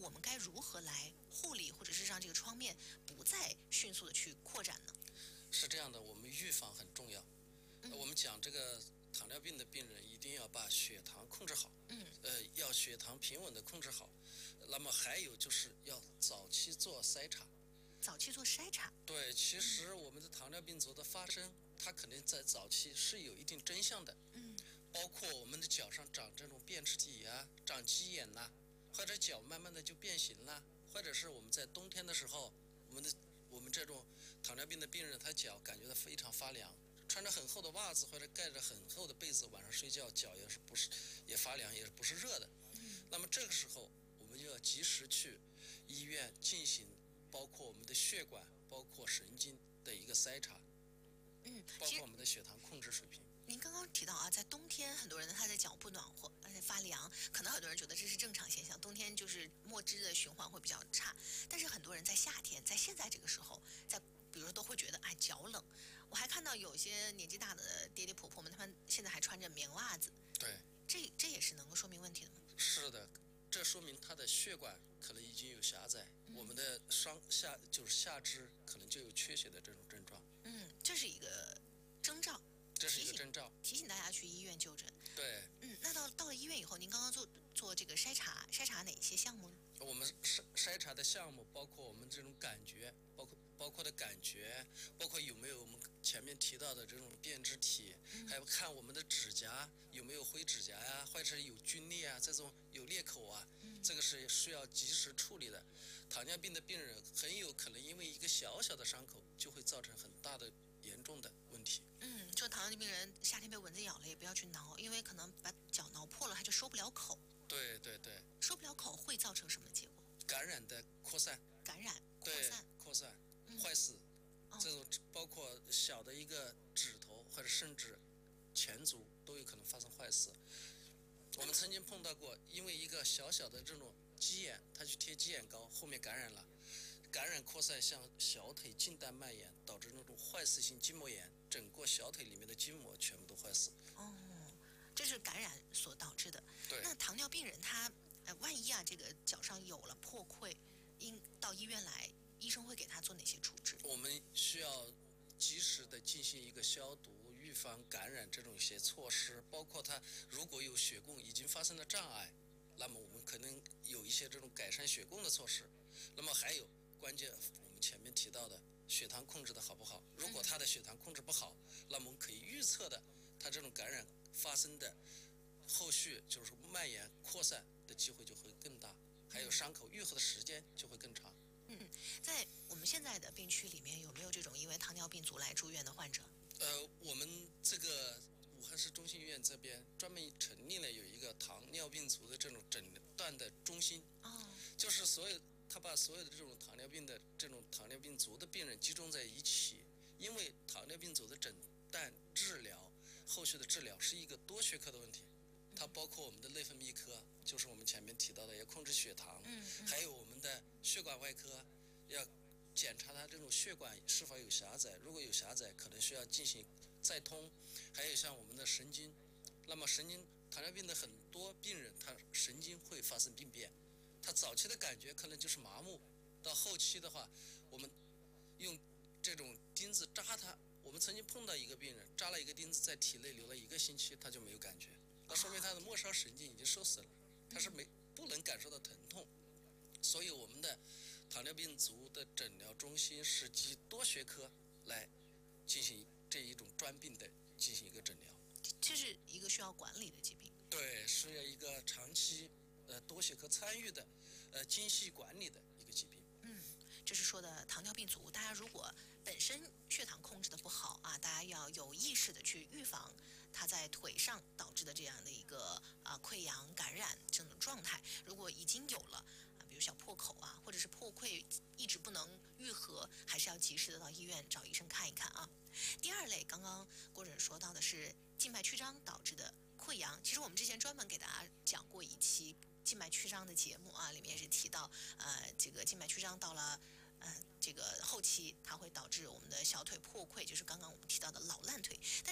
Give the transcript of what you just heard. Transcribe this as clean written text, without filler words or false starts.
我们该如何来护理，或者是让这个创面不再迅速的去扩展呢？ 是这样的，我们预防很重要。我们讲这个糖尿病的病人一定要把血糖控制好，要血糖平稳的控制好。那么还有就是要早期做筛查。 早期做筛查。 对，其实我们的糖尿病足的发生，它肯定在早期是有一定真相的。包括我们的脚上长这种变质体啊，长鸡眼呐、或者脚慢慢的就变形了，或者是我们在冬天的时候，我们这种糖尿病的病人，他脚感觉到非常发凉，穿着很厚的袜子或者盖着很厚的被子，晚上睡觉脚也发凉，也不是热的。那么这个时候，我们就要及时去医院进行，包括我们的血管，包括神经的一个筛查，包括我们的血糖控制水平。 您刚刚提到啊，在冬天很多人他的脚不暖和，而且发凉，可能很多人觉得这是正常现象，冬天就是末肢的循环会比较差。但是很多人在夏天，在现在这个时候，比如说都会觉得哎脚冷。我还看到有些年纪大的爹爹婆婆们，他们现在还穿着棉袜子。 对， 这也是能够说明问题的吗？ 是的，这说明他的血管可能已经有狭窄，我们的下肢可能就有缺血的这种症状。 这是一个征兆。 这是一个征兆， 提醒大家去医院就诊。 对， 那到了医院以后，您刚刚做这个筛查哪些项目呢？ 我们筛查的项目包括我们这种感觉，包括的感觉，包括有没有我们前面提到的这种变质体，还有看我们的指甲有没有灰指甲呀，或者是有皲裂啊，这种有裂口啊，这个是需要及时处理的。糖尿病的病人很有可能因为一个小小的伤口就会造成很大的严重的问题。 就糖尿病病人夏天被蚊子咬了也不要去挠，因为可能把脚挠破了，他就收不了口。 对， 收不了口会造成什么结果？ 感染的扩散，扩散，坏死，这种包括小的一个指头或者甚至前足都有可能发生坏死。我们曾经碰到过，因为一个小小的这种鸡眼，他去贴鸡眼膏，后面感染了。感染扩散向小腿近代蔓延，导致那种坏死性筋膜炎，整个小腿里面的筋膜全部都坏死。 这是感染所导致的。 对。 那糖尿病人他万一这个脚上有了破溃，到医院来，医生会给他做哪些处置？ 我们需要及时的进行一个消毒、预防感染这种一些措施，包括他如果有血供已经发生了障碍，那么我们可能有一些这种改善血供的措施。那么还有关键，我们前面提到的血糖控制的好不好？如果他的血糖控制不好，那么我们可以预测的，他这种感染发生的后续就是蔓延扩散的机会就会更大，还有伤口愈合的时间就会更长。 在我们现在的病区里面，有没有这种因为糖尿病足来住院的患者？ 我们这个武汉市中心医院这边专门成立了有一个糖尿病足的这种诊断的中心，就是他把所有的这种糖尿病足的病人集中在一起，因为糖尿病足的诊断、治疗、后续的治疗是一个多学科的问题，它包括我们的内分泌科，就是我们前面提到的要控制血糖，还有我们的血管外科要检查它这种血管是否有狭窄，如果有狭窄，可能需要进行再通，还有像我们的神经，那么糖尿病的很多病人，他神经会发生病变。他早期的感觉可能就是麻木，到后期的话，我们用这种钉子扎他。我们曾经碰到一个病人，扎了一个钉子在体内留了1个星期，他就没有感觉，那说明他的末梢神经已经受损了，他是不能感受到疼痛。所以我们的糖尿病足的诊疗中心是集多学科来进行这一种专病的进行一个诊疗。 这是一个需要管理的疾病。 对，是一个长期多学科参与的精细管理的一个疾病。 这是说的糖尿病足，大家如果本身血糖控制的不好大家要有意识的去预防它在腿上导致的这样的一个溃疡感染这种状态。如果已经有了比如小破口或者是破溃一直不能愈合，还是要及时的到医院找医生看一看第二类，刚刚郭诊说到的是静脉曲张导致的溃疡，其实我们之前专门给大家讲过一期静脉曲张的节目里面是提到这个静脉曲张到了这个后期它会导致我们的小腿破溃，就是刚刚我们提到的老烂腿。但